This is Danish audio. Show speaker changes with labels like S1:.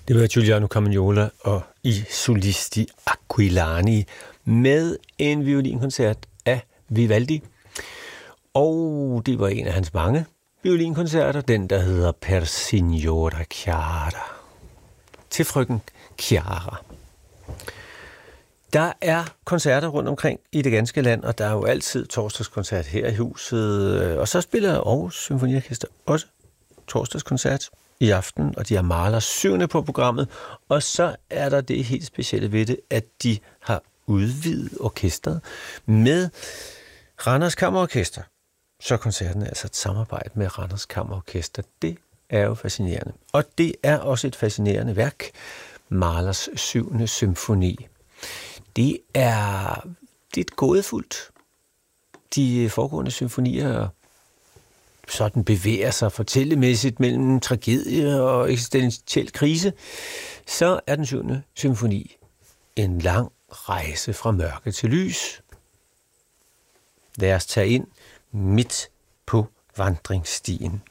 S1: Det var Giuliano Carmagnola og I Solisti Aquilani med en violinkoncert af Vivaldi. Og det var en af hans mange violinkoncerter, den der hedder Per Signora Chiara. Til frøken Chiara. Der er koncerter rundt omkring i det ganske land, og der er jo altid torsdagskoncert her i huset. Og så spiller Aarhus Symfoniorkester også torsdagskoncert i aften, og de har Mahlers 7. på programmet. Og så er der det helt specielle ved det, at de har udvidet orkestret med Randers Kammerorkester. Så koncerten er altså et samarbejde med Randers Kammerorkester. Det er jo fascinerende. Og det er også et fascinerende værk, Mahlers 7. symfoni. Det er lidt gådefuldt. De foregående symfonier sådan bevæger sig fortællemæssigt mellem tragedie og eksistentiel krise. Så er den 7. symfoni en lang rejse fra mørke til lys. Lad os tage ind midt på vandringsstien.